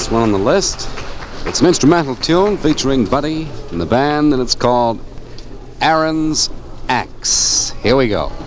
first one on the list. It's an instrumental tune featuring Buddy and the band, and it's called Aaron's Axe. Here we go.